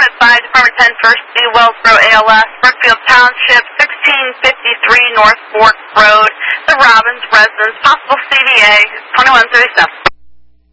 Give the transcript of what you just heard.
Department 5, Department 10, First D, Wellsboro, ALS, Brookfield Township, 1653 North Fork Road, the Robbins residence, possible CDA, 2137.